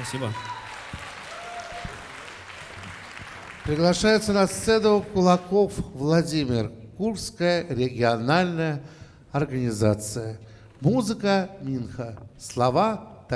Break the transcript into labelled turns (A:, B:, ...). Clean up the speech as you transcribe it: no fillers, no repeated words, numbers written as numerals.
A: Спасибо.
B: Приглашается на сцену Кулаков Владимир, Курская региональная организация. Музыка Минха. Слова